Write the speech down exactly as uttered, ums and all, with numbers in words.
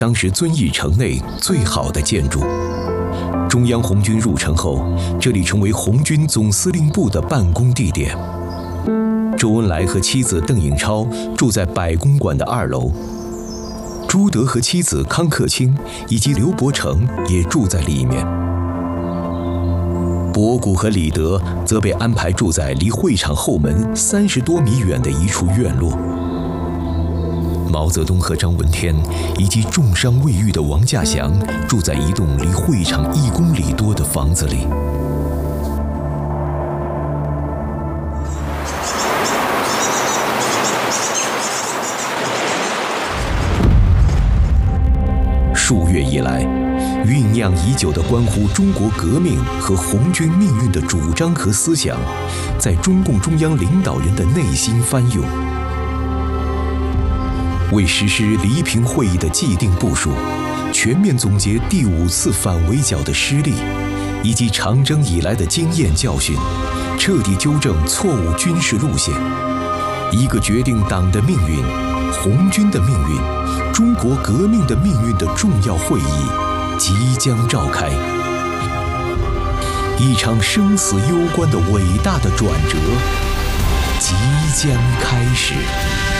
当时遵义城内最好的建筑。中央红军入城后，这里成为红军总司令部的办公地点。周恩来和妻子邓颖超住在百公馆的二楼，朱德和妻子康克清以及刘伯承也住在里面。博古和李德则被安排住在离会场后门三十多米远的一处院落。毛泽东和张闻天以及重伤未愈的王稼祥住在一栋离会场一公里多的房子里。数月以来，酝酿已久的关乎中国革命和红军命运的主张和思想，在中共中央领导人的内心翻涌。为实施黎平会议的既定部署，全面总结第五次反围剿的失利，以及长征以来的经验教训，彻底纠正错误军事路线，一个决定党的命运、红军的命运、中国革命的命运的重要会议即将召开。一场生死攸关的伟大的转折即将开始。